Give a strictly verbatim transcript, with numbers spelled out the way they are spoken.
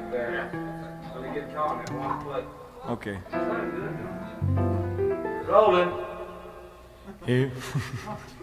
there. Let me get caught in one foot. Okay. Rolling. Here.